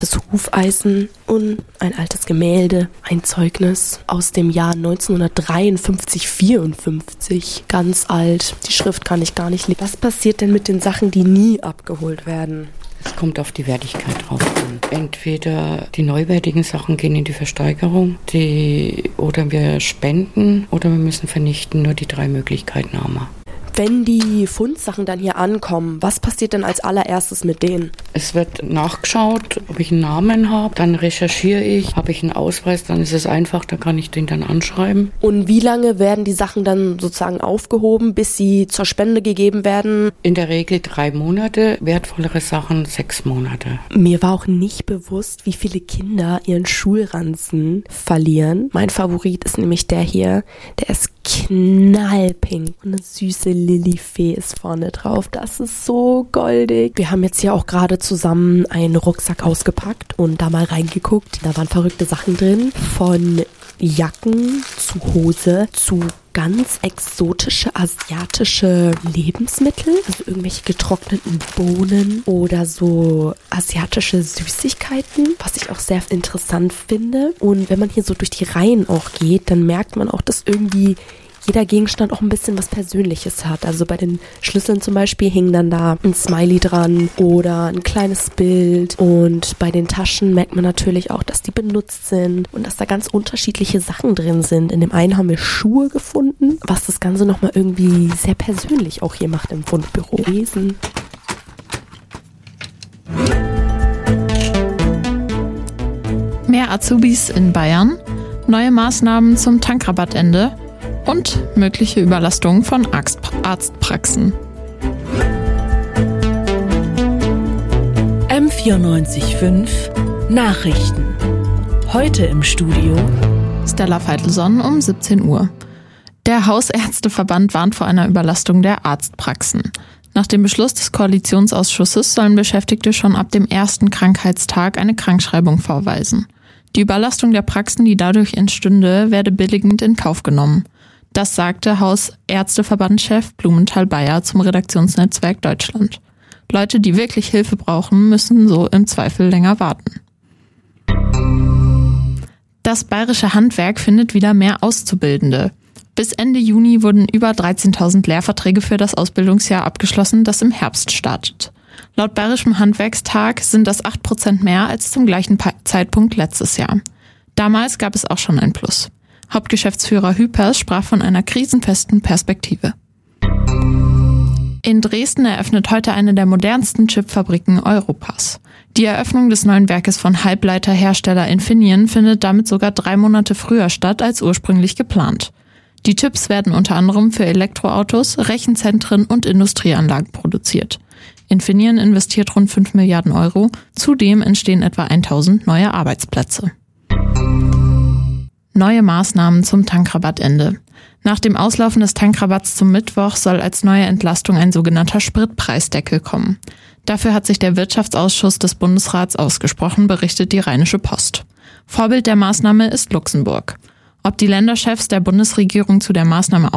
Das Hufeisen und ein altes Gemälde, ein Zeugnis aus dem Jahr 1953-54, ganz alt. Die Schrift kann ich gar nicht lesen. Was passiert denn mit den Sachen, die nie abgeholt werden? Es kommt auf die Wertigkeit drauf an. Entweder die neuwertigen Sachen gehen in die Versteigerung, oder wir spenden oder wir müssen vernichten. Nur die 3 Möglichkeiten haben wir. Wenn die Fundsachen dann hier ankommen, was passiert denn als allererstes mit denen? Es wird nachgeschaut, ob ich einen Namen habe, dann recherchiere ich, habe ich einen Ausweis, dann ist es einfach, dann kann ich den dann anschreiben. Und wie lange werden die Sachen dann sozusagen aufgehoben, bis sie zur Spende gegeben werden? In der Regel 3 Monate, wertvollere Sachen 6 Monate. Mir war auch nicht bewusst, wie viele Kinder ihren Schulranzen verlieren. Mein Favorit ist nämlich der hier, der ist knallpink und eine süße Lilifee ist vorne drauf. Das ist so goldig. Wir haben jetzt hier auch gerade zusammen einen Rucksack ausgepackt und da mal reingeguckt. Da waren verrückte Sachen drin, von Jacken zu Hose zu ganz exotische asiatische Lebensmittel, also irgendwelche getrockneten Bohnen oder so asiatische Süßigkeiten, was ich auch sehr interessant finde. Und wenn man hier so durch die Reihen auch geht, dann merkt man auch, dass irgendwie jeder Gegenstand auch ein bisschen was Persönliches hat. Also bei den Schlüsseln zum Beispiel hing dann da ein Smiley dran oder ein kleines Bild. Und bei den Taschen merkt man natürlich auch, dass die benutzt sind und dass da ganz unterschiedliche Sachen drin sind. In dem einen haben wir Schuhe gefunden, was das Ganze nochmal irgendwie sehr persönlich auch hier macht im Fundbüro. Lesen. Mehr Azubis in Bayern, neue Maßnahmen zum Tankrabattende und mögliche Überlastung von Arztpraxen. M94.5 Nachrichten. Heute im Studio Stella Veitelson um 17 Uhr. Der Hausärzteverband warnt vor einer Überlastung der Arztpraxen. Nach dem Beschluss des Koalitionsausschusses sollen Beschäftigte schon ab dem ersten Krankheitstag eine Krankschreibung vorweisen. Die Überlastung der Praxen, die dadurch entstünde, werde billigend in Kauf genommen. Das sagte Hausärzteverbandschef Blumenthal-Bayer zum Redaktionsnetzwerk Deutschland. Leute, die wirklich Hilfe brauchen, müssen so im Zweifel länger warten. Das bayerische Handwerk findet wieder mehr Auszubildende. Bis Ende Juni wurden über 13.000 Lehrverträge für das Ausbildungsjahr abgeschlossen, das im Herbst startet. Laut Bayerischem Handwerkstag sind das 8% mehr als zum gleichen Zeitpunkt letztes Jahr. Damals gab es auch schon ein Plus. Hauptgeschäftsführer Hüpers sprach von einer krisenfesten Perspektive. In Dresden eröffnet heute eine der modernsten Chipfabriken Europas. Die Eröffnung des neuen Werkes von Halbleiterhersteller Infineon findet damit sogar 3 Monate früher statt als ursprünglich geplant. Die Chips werden unter anderem für Elektroautos, Rechenzentren und Industrieanlagen produziert. Infineon investiert rund 5 Milliarden Euro. Zudem entstehen etwa 1000 neue Arbeitsplätze. Neue Maßnahmen zum Tankrabattende. Nach dem Auslaufen des Tankrabatts zum Mittwoch soll als neue Entlastung ein sogenannter Spritpreisdeckel kommen. Dafür hat sich der Wirtschaftsausschuss des Bundesrats ausgesprochen, berichtet die Rheinische Post. Vorbild der Maßnahme ist Luxemburg. Ob die Länderchefs die Bundesregierung zu der Maßnahme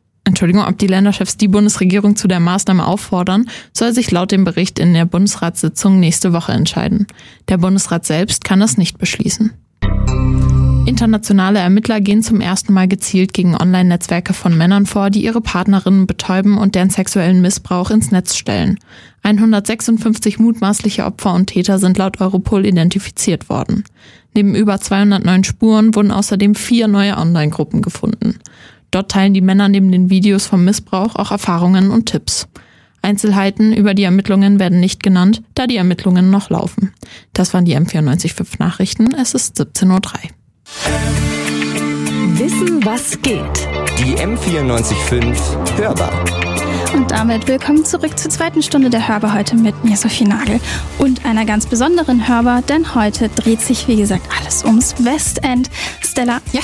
auffordern, soll sich laut dem Bericht in der Bundesratssitzung nächste Woche entscheiden. Der Bundesrat selbst kann das nicht beschließen. Internationale Ermittler gehen zum ersten Mal gezielt gegen Online-Netzwerke von Männern vor, die ihre Partnerinnen betäuben und deren sexuellen Missbrauch ins Netz stellen. 156 mutmaßliche Opfer und Täter sind laut Europol identifiziert worden. Neben über 200 neuen Spuren wurden außerdem 4 neue Online-Gruppen gefunden. Dort teilen die Männer neben den Videos vom Missbrauch auch Erfahrungen und Tipps. Einzelheiten über die Ermittlungen werden nicht genannt, da die Ermittlungen noch laufen. Das waren die M94.5 Nachrichten. Es ist 17:03 Uhr. Wissen, was geht. Die M94.5 Hörbar. Und damit willkommen zurück zur zweiten Stunde der Hörbar heute mit mir, Sophie Nagel. Und einer ganz besonderen Hörbar, denn heute dreht sich, wie gesagt, alles ums Westend. Stella. Ja.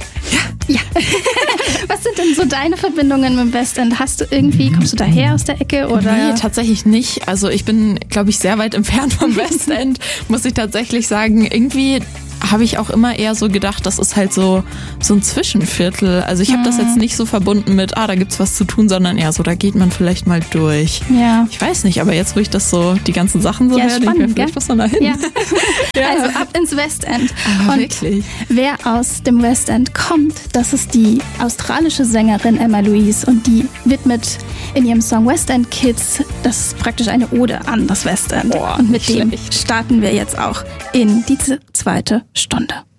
Was sind denn so deine Verbindungen mit dem Westend? Kommst du daher aus der Ecke? Oder? Nee, tatsächlich nicht. Also ich bin, glaube ich, sehr weit entfernt vom Westend, muss ich tatsächlich sagen. Irgendwie habe ich auch immer eher so gedacht, das ist halt so ein Zwischenviertel. Also ich habe das jetzt nicht so verbunden mit, da gibt's was zu tun, sondern eher so, da geht man vielleicht mal durch. Ja. Ich weiß nicht, aber jetzt, wo ich das so, die ganzen Sachen so höre, denke ich mir, vielleicht muss man da hin. Ja. Also ab ins Westend. Aber und wirklich. wer aus dem Westend kommt, das ist die australische Sängerin Emma Louise und die widmet in ihrem Song Westend Kids, das ist praktisch eine Ode an das Westend. Boah, und mit nicht dem schlecht. starten wir jetzt auch in die zweite Stunde.